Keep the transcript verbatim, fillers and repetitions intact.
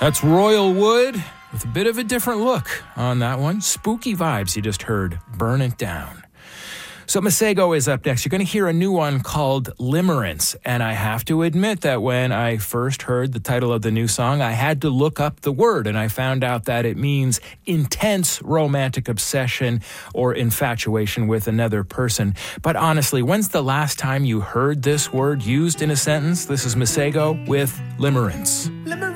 That's Royal Wood with a bit of a different look on that one. Spooky vibes you just heard. Burn It Down. So Masego is up next. You're going to hear a new one called Limerence. And I have to admit that when I first heard the title of the new song, I had to look up the word, and I found out that it means intense romantic obsession or infatuation with another person. But honestly, when's the last time you heard this word used in a sentence? This is Masego with Limerence. Limerence.